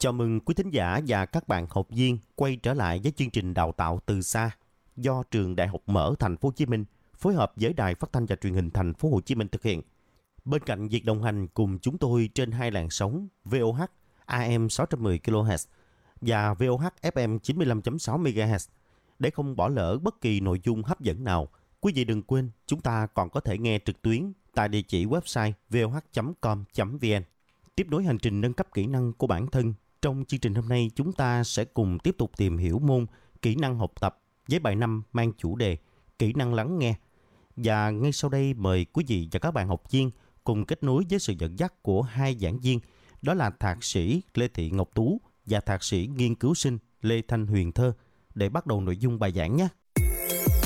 Chào mừng quý thính giả và các bạn học viên quay trở lại với chương trình đào tạo từ xa do Trường Đại học Mở Thành phố Hồ Chí Minh phối hợp với Đài Phát thanh và Truyền hình Thành phố Hồ Chí Minh thực hiện. Bên cạnh việc đồng hành cùng chúng tôi trên hai làn sóng VOH AM 610 kHz và VOH FM 95.6 MHz. Để không bỏ lỡ bất kỳ nội dung hấp dẫn nào, quý vị đừng quên chúng ta còn có thể nghe trực tuyến tại địa chỉ website voh.com.vn. Tiếp nối hành trình nâng cấp kỹ năng của bản thân, trong chương trình hôm nay chúng ta sẽ cùng tiếp tục tìm hiểu môn kỹ năng học tập với bài 5 mang chủ đề kỹ năng lắng nghe. Và ngay sau đây mời quý vị và các bạn học viên cùng kết nối với sự dẫn dắt của hai giảng viên, đó là Thạc sĩ Lê Thị Ngọc Tú và Thạc sĩ nghiên cứu sinh Lê Thanh Huyền Thơ để bắt đầu nội dung bài giảng nhé.